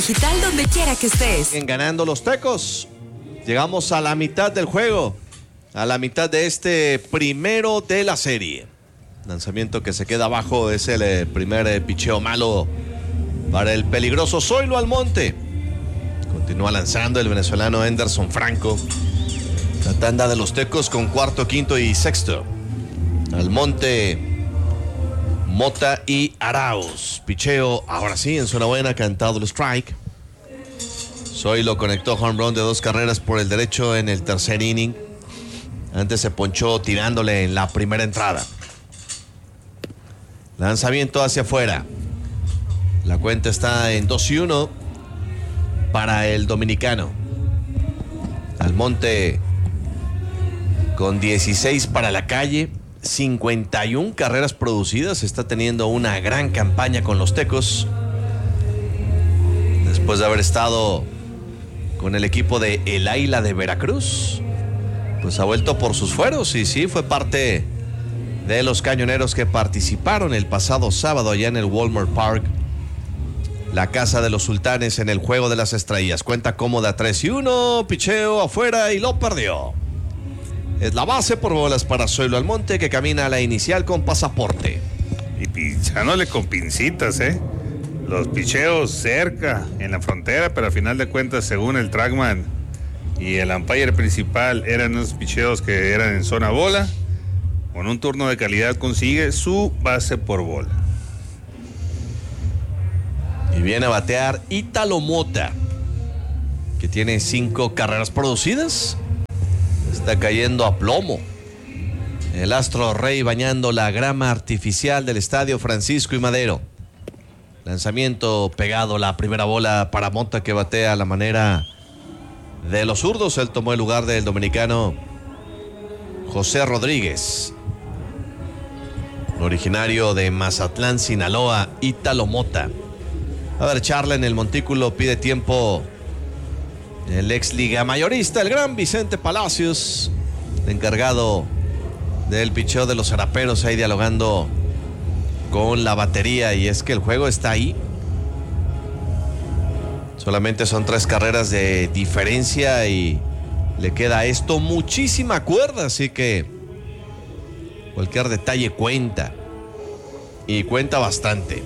Digital donde quiera que estés. Siguen ganando los Tecos. Llegamos a la mitad del juego. A la mitad de este primero de la serie. Lanzamiento que se queda abajo. Es el primer picheo malo para el peligroso Zoilo Almonte. Continúa lanzando el venezolano Henderson Franco. La tanda de los Tecos con cuarto, quinto y sexto. Almonte, Mota y Arauz. Picheo, ahora sí, en zona buena, cantado el strike. Zoilo conectó home run de 2 carreras por el derecho en el tercer inning. Antes se ponchó tirándole en la primera entrada. Lanzamiento hacia afuera. La cuenta está en 2-1 para el dominicano. Almonte con 16 para la calle. 51 carreras producidas, está teniendo una gran campaña con los Tecos. Después de haber estado con el equipo de El Águila de Veracruz, pues ha vuelto por sus fueros y sí, fue parte de los cañoneros que participaron el pasado sábado allá en el Walmart Park, la casa de los sultanes en el Juego de las Estrellas. Cuenta cómoda 3-1, picheo afuera y lo perdió. Es la base por bolas para Zoilo Almonte, que camina a la inicial con pasaporte. Y pichándole con pincitas, los picheos cerca, en la frontera, pero al final de cuentas, según el trackman y el umpire principal, eran unos picheos que eran en zona bola. Con un turno de calidad consigue su base por bola. Y viene a batear Ítalo Mota, que tiene 5 carreras producidas. Está cayendo a plomo. El Astro Rey bañando la grama artificial del estadio Francisco y Madero. Lanzamiento pegado, la primera bola para Mota, que batea a la manera de los zurdos. Él tomó el lugar del dominicano José Rodríguez. Originario de Mazatlán, Sinaloa, Ítalo Mota. A ver, charla en el montículo, pide tiempo el ex liga mayorista, el gran Vicente Palacios, encargado del picheo de los zaraperos, ahí dialogando con la batería. Y es que el juego está ahí. Solamente son 3 carreras de diferencia y le queda a esto muchísima cuerda, así que cualquier detalle cuenta, y cuenta bastante.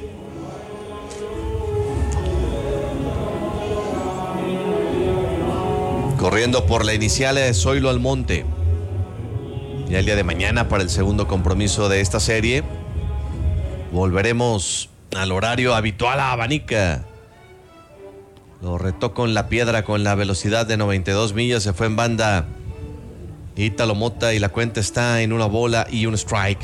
Corriendo por la inicial de Zoilo Almonte. Ya el día de mañana, para el segundo compromiso de esta serie, volveremos al horario habitual a Abanica. Lo retó con la piedra con la velocidad de 92 millas. Se fue en banda Ítalo Mota y la cuenta está en 1 bola y 1 strike.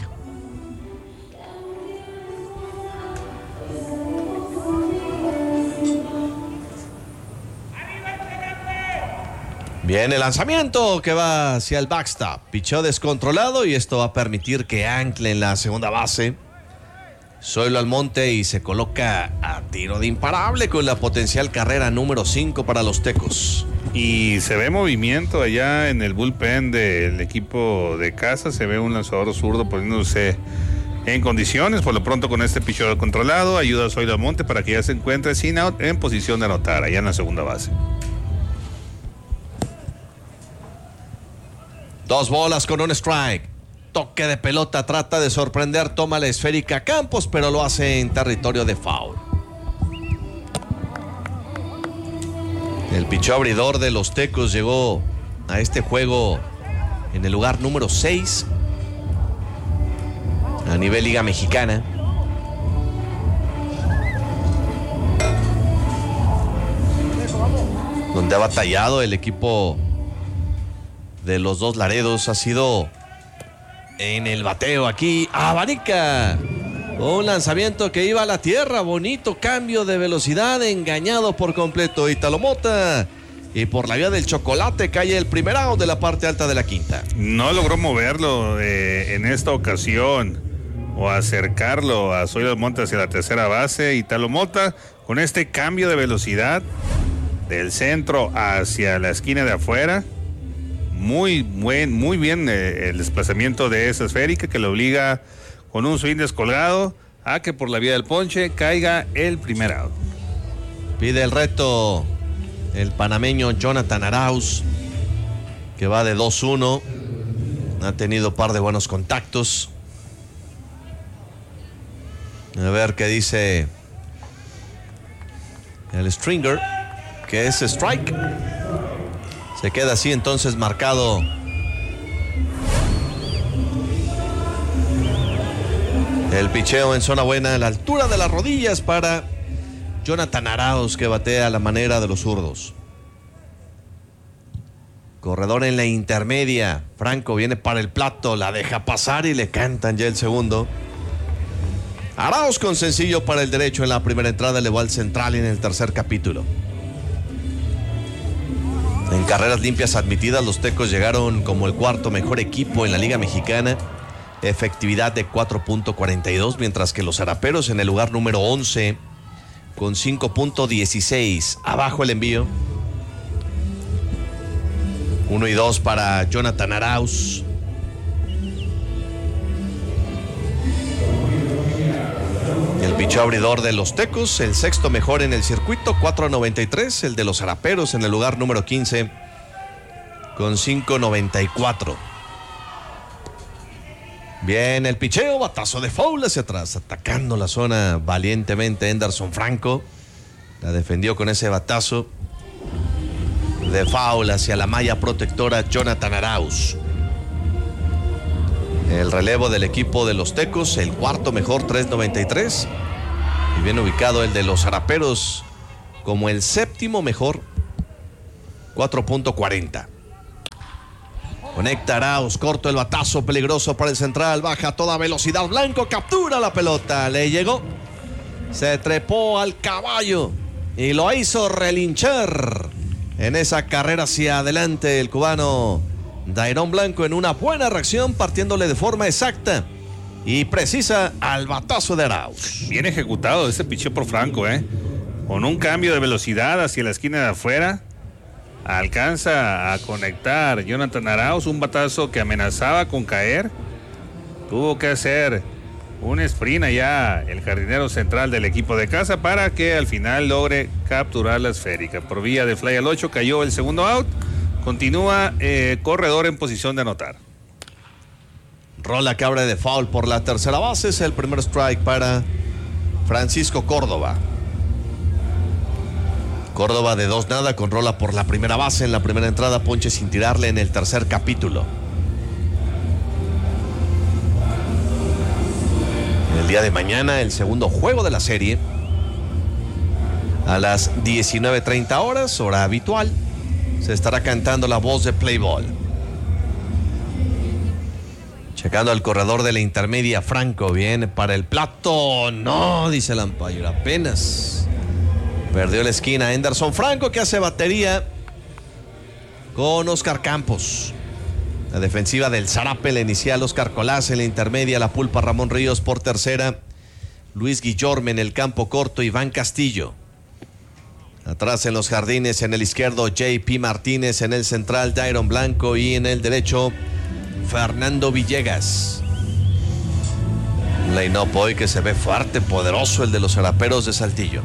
Viene el lanzamiento que va hacia el backstop. Pichó descontrolado y esto va a permitir que ancle en la segunda base Zoilo Almonte y se coloca a tiro de imparable con la potencial carrera número 5 para los Tecos. Y se ve movimiento allá en el bullpen del equipo de casa. Se ve un lanzador zurdo poniéndose en condiciones. Por lo pronto, con este picheo controlado, ayuda a Zoilo Almonte para que ya se encuentre sin out en posición de anotar allá en la segunda base. 2 bolas con 1 strike. Toque de pelota, trata de sorprender, toma la esférica Campos, pero lo hace en territorio de foul. El picheo abridor de los Tecos llegó a este juego en el lugar número 6 a nivel Liga Mexicana. Donde ha batallado el equipo de los Dos Laredos ha sido en el bateo. Aquí Abanica, un lanzamiento que iba a la tierra, bonito cambio de velocidad, engañado por completo Ítalo Mota, y por la vía del chocolate cae el primer out de la parte alta de la quinta. No logró moverlo en esta ocasión o acercarlo a Zoilo Almonte hacia la tercera base. Ítalo Mota, con este cambio de velocidad del centro hacia la esquina de afuera, muy bien el desplazamiento de esa esférica que le obliga con un swing descolgado a que por la vía del ponche caiga el primer out. Pide el reto el panameño Jonathan Arauz, que va de 2-1. Ha tenido un par de buenos contactos. A ver qué dice el stringer, que es strike. Se queda así entonces marcado. El picheo en zona buena a la altura de las rodillas para Jonathan Arauz, que batea a la manera de los zurdos. Corredor en la intermedia. Franco viene para el plato, la deja pasar y le cantan ya el segundo. Arauz con sencillo para el derecho en la primera entrada, le va al central en el tercer capítulo. En carreras limpias admitidas, los Tecos llegaron como el cuarto mejor equipo en la Liga Mexicana. Efectividad de 4.42, mientras que los Zaraperos en el lugar número 11 con 5.16. Abajo el envío. 1 y 2 para Jonathan Arauz. El picheo abridor de los Tecos, el sexto mejor en el circuito, 4.93. El de los Zaraperos en el lugar número 15 con 5.94. Bien, el picheo, batazo de foul hacia atrás, atacando la zona valientemente Enderson Franco. La defendió con ese batazo de foul hacia la malla protectora Jonathan Arauz. El relevo del equipo de los Tecos, el cuarto mejor, 3.93. Y bien ubicado el de los Zaraperos como el séptimo mejor, 4.40. Conecta Arauz, corto el batazo, peligroso para el central, baja a toda velocidad, Blanco captura la pelota, le llegó, se trepó al caballo y lo hizo relinchar en esa carrera hacia adelante el cubano Dairon Blanco en una buena reacción, partiéndole de forma exacta y precisa al batazo de Arauz. Bien ejecutado ese picheo por Franco, con un cambio de velocidad hacia la esquina de afuera. Alcanza a conectar Jonathan Arauz, un batazo que amenazaba con caer. Tuvo que hacer un sprint allá el jardinero central del equipo de casa para que al final logre capturar la esférica. Por vía de fly al 8 cayó el segundo out. Continúa corredor en posición de anotar. Rola que abre de foul por la tercera base. Es el primer strike para Francisco Córdoba. Córdoba de 2-0 con rola por la primera base en la primera entrada, ponche sin tirarle en el tercer capítulo. El día de mañana, el segundo juego de la serie, a las 19:30 horas, hora habitual, se estará cantando la voz de Play Ball. Checando al corredor de la intermedia, Franco viene para el plato. No, dice el umpire, apenas perdió la esquina. Enderson Franco, que hace batería con Oscar Campos. La defensiva del Zarape, la inicial Oscar Colás, en la intermedia la pulpa Ramón Ríos, por tercera Luis Guillorme, en el campo corto Iván Castillo. Atrás en los jardines, en el izquierdo JP Martínez, en el central Dairon Blanco y en el derecho Fernando Villegas. Un line-up hoy que se ve fuerte, poderoso, el de los Zaraperos de Saltillo.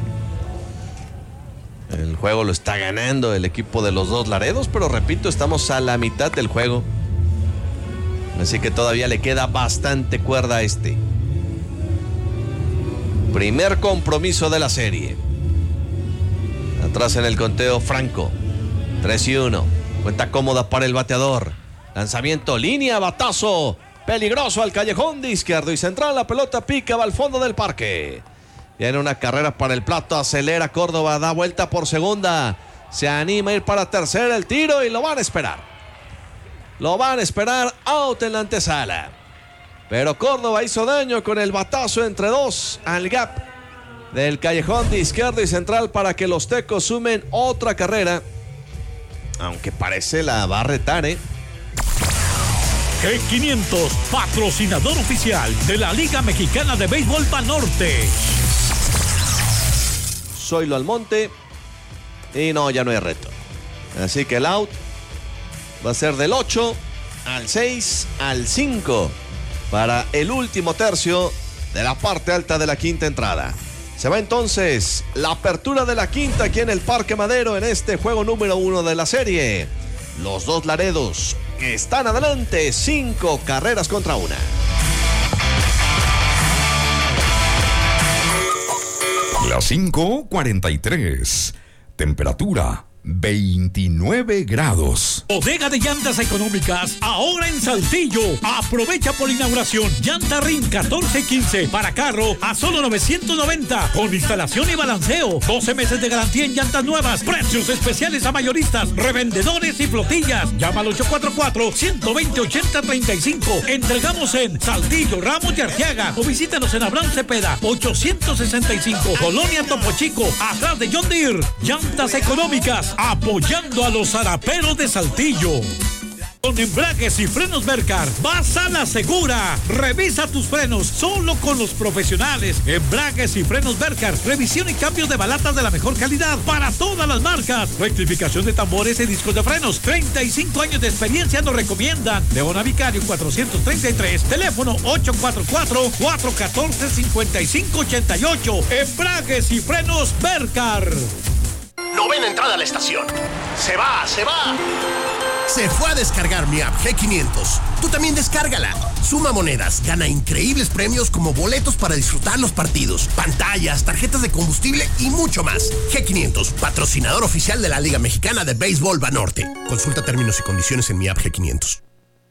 El juego lo está ganando el equipo de los Dos Laredos, pero repito, estamos a la mitad del juego. Así que todavía le queda bastante cuerda a este. Primer compromiso de la serie. Atrás en el conteo Franco. 3-1. Cuenta cómoda para el bateador. Lanzamiento, línea, batazo. Peligroso al callejón de izquierdo y central. La pelota pica, va al fondo del parque. Viene una carrera para el plato, acelera Córdoba, da vuelta por segunda. Se anima a ir para tercera, el tiro y lo van a esperar. Lo van a esperar, out en la antesala. Pero Córdoba hizo daño con el batazo entre dos al gap del callejón de izquierdo y central para que los Tecos sumen otra carrera. Aunque parece la va a retar, G500, patrocinador oficial de la Liga Mexicana de Béisbol Banorte. Zoilo Almonte. Y no, ya no hay reto. Así que el out va a ser del 8 al 6 al 5 para el último tercio de la parte alta de la quinta entrada. Se va entonces la apertura de la quinta aquí en el Parque Madero en este juego número 1 de la serie. Los dos Laredos están adelante, 5 carreras contra 1. Las 5:43. Temperatura 29 grados. Bodega de llantas económicas, ahora en Saltillo. Aprovecha por la inauguración. Llanta RIN 1415 para carro a solo 990. Con instalación y balanceo. 12 meses de garantía en llantas nuevas. Precios especiales a mayoristas, revendedores y flotillas. Llama al 844-120-8035. Entregamos en Saltillo, Ramos y Arteaga. O visítanos en Abraham Cepeda, 865. Colonia Topo Chico, atrás de John Deere. Llantas económicas, apoyando a los zaraperos de Saltillo. Con embragues y frenos Bercar, vas a la segura. Revisa tus frenos solo con los profesionales. Embragues y frenos Bercar, revisión y cambios de balatas de la mejor calidad para todas las marcas. Rectificación de tambores y discos de frenos. 35 años de experiencia nos recomiendan. Leona Vicario 433, teléfono 844-414-5588. Embragues y frenos Bercar. Novena entrada a la estación. Se va. Se fue a descargar mi app G500. Tú también descárgala. Suma monedas, gana increíbles premios como boletos para disfrutar los partidos, pantallas, tarjetas de combustible y mucho más. G500, patrocinador oficial de la Liga Mexicana de Béisbol Banorte. Consulta términos y condiciones en mi app G500.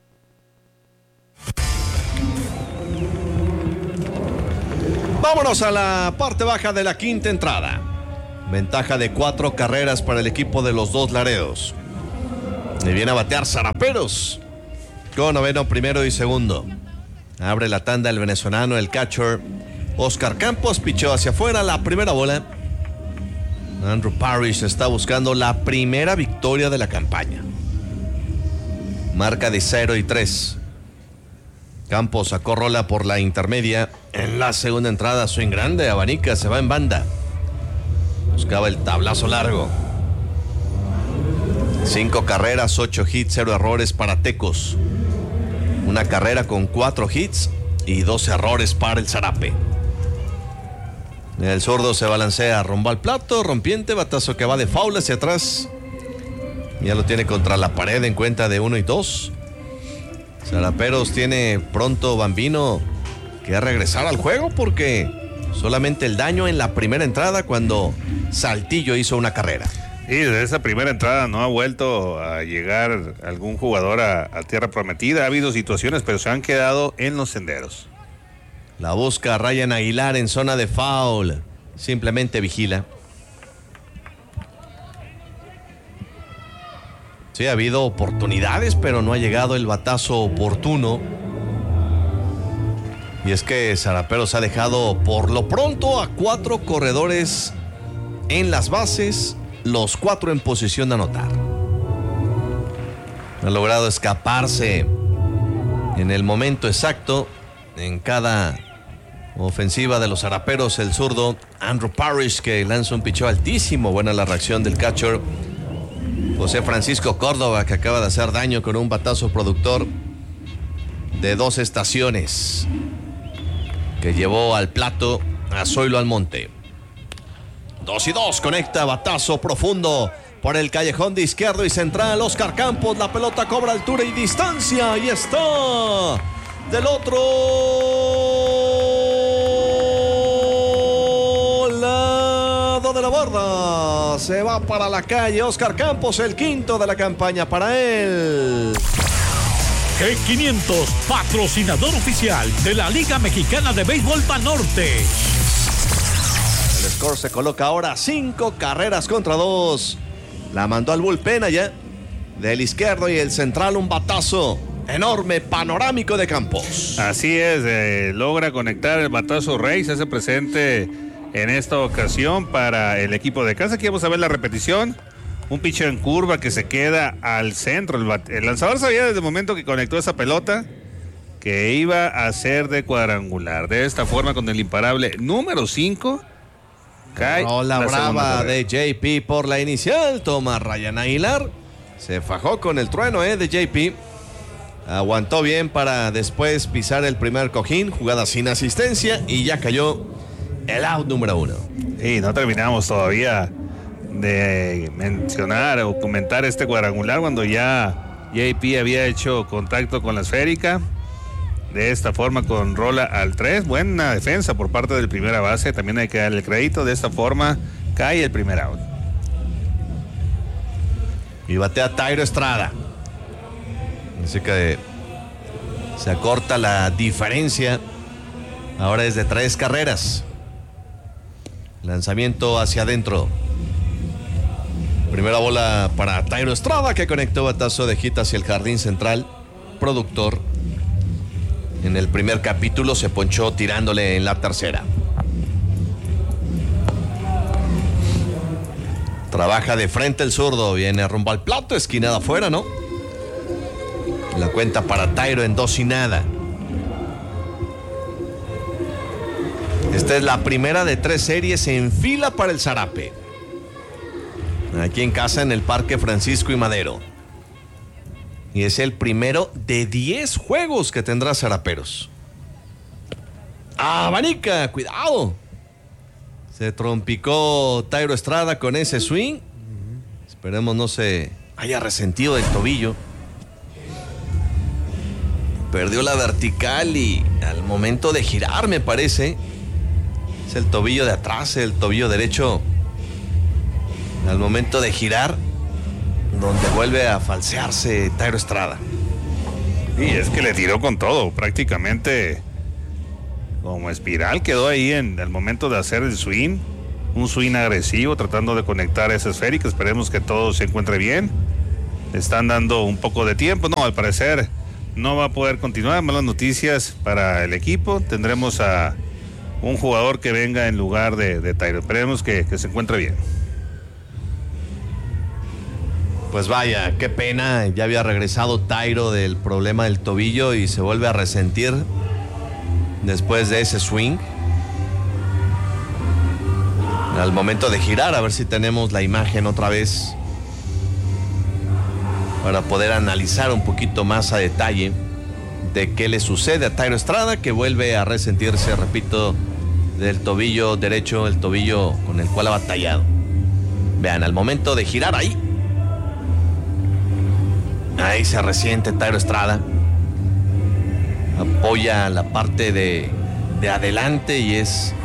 Vámonos a la parte baja de la quinta entrada. Ventaja de 4 carreras para el equipo de los dos Laredos. Le viene a batear Zaraperos con noveno, primero y segundo. Abre la tanda el venezolano, el catcher Oscar Campos, pichó hacia afuera la primera bola. Andrew Parrish está buscando la primera victoria de la campaña. Marca de 0-3. Campos sacó rola por la intermedia. En la segunda entrada, swing grande, abanica, se va en banda. Buscaba el tablazo largo. 5 carreras, 8 hits, 0 errores para Tecos. Una carrera con 4 hits y 2 errores para el Zarape. El zurdo se balancea rumbo al plato, rompiente, batazo que va de foul hacia atrás. Ya lo tiene contra la pared en cuenta de 1-2. Zaraperos tiene pronto, Bambino, que regresar al juego porque solamente el daño en la primera entrada cuando Saltillo hizo una carrera. Y desde esa primera entrada no ha vuelto a llegar algún jugador a tierra prometida. Ha habido situaciones, pero se han quedado en los senderos. La busca Ryan Aguilar en zona de foul. Simplemente vigila. Sí, ha habido oportunidades, pero no ha llegado el batazo oportuno. Y es que Zaraperos ha dejado por lo pronto a 4 corredores en las bases, los 4 en posición de anotar. Ha logrado escaparse en el momento exacto en cada ofensiva de los Zaraperos el zurdo Andrew Parrish, que lanza un picheo altísimo. Buena la reacción del catcher José Francisco Córdoba, que acaba de hacer daño con un batazo productor de 2 estaciones que llevó al plato a Zoilo Almonte. 2-2, conecta, batazo profundo por el callejón de izquierdo y central. Oscar Campos, la pelota cobra altura y distancia y está del otro lado de la borda. Se va para la calle Oscar Campos, el quinto de la campaña para él. G500, patrocinador oficial de la Liga Mexicana de Béisbol Banorte. El score se coloca ahora 5 carreras contra 2. La mandó al bullpen allá del izquierdo y el central, un batazo enorme, panorámico de Campos. Así es, logra conectar el batazo Rey, se hace presente en esta ocasión para el equipo de casa. Aquí vamos a ver la repetición. Un pitcher en curva que se queda al centro. El lanzador sabía desde el momento que conectó esa pelota que iba a ser de cuadrangular. De esta forma, con el imparable número 5, cae la brava de JP por la inicial. Toma Ryan Aguilar. Se fajó con el trueno de JP. Aguantó bien para después pisar el primer cojín. Jugada sin asistencia y ya cayó el out número 1. Y no terminamos todavía de mencionar o comentar este cuadrangular cuando ya JP había hecho contacto con la esférica. De esta forma con rola al 3. Buena defensa por parte del primera base. También hay que darle el crédito. De esta forma cae el primer out. Y batea Thairo Estrada. Así que se acorta la diferencia. Ahora es de 3 carreras. Lanzamiento hacia adentro. Primera bola para Thairo Estrada, que conectó batazo de hit hacia el jardín central. Productor. En el primer capítulo se ponchó tirándole en la tercera. Trabaja de frente el zurdo. Viene rumbo al plato, esquinada afuera, ¿no? La cuenta para Thairo en 2-0. Esta es la primera de 3 series en fila para el Zarape. Aquí en casa en el Parque Francisco y Madero. Y es el primero de 10 juegos que tendrá Zaraperos. ¡Abanica! ¡Cuidado! Se trompicó Thairo Estrada con ese swing. Esperemos no se haya resentido del tobillo. Perdió la vertical y al momento de girar, me parece, es el tobillo de atrás, el tobillo derecho. Al momento de girar, donde vuelve a falsearse Thairo Estrada. Y es que le tiró con todo, prácticamente como espiral quedó ahí en el momento de hacer el swing. Un swing agresivo, tratando de conectar esa esférica. Esperemos que todo se encuentre bien. Le están dando un poco de tiempo. No, al parecer no va a poder continuar. Malas noticias para el equipo. Tendremos a un jugador que venga en lugar de Thairo. Esperemos que se encuentre bien. Pues vaya, qué pena. Ya había regresado Thairo del problema del tobillo y se vuelve a resentir después de ese swing. Al momento de girar, a ver si tenemos la imagen otra vez para poder analizar un poquito más a detalle de qué le sucede a Thairo Estrada, que vuelve a resentirse, repito, del tobillo derecho, el tobillo con el cual ha batallado. Vean, al momento de girar ahí se resiente Thairo Estrada. Apoya la parte de adelante y es